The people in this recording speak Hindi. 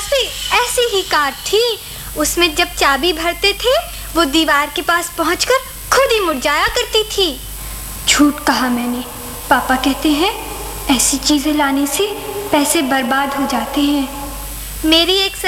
पास भी ऐसी ही कार थी। उसमें जब चाबी भरते थे वो दीवार के पास पहुंचकर खुद ही मुड़ जाया करती थी। झूठ कहा मैंने। पापा कहते हैं ऐसी चीजें लाने से पैसे बर्बाद हो जाते हैं। मेरी एक